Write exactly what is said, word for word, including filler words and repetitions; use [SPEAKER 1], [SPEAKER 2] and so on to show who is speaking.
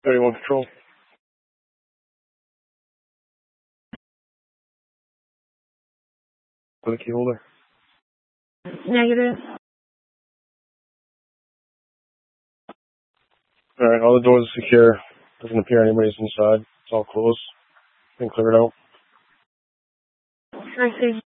[SPEAKER 1] thirty-one Control. For the key holder.
[SPEAKER 2] Negative.
[SPEAKER 1] Alright, all the doors are secure. Doesn't appear anybody's inside. It's all closed. Been cleared out.
[SPEAKER 2] I see.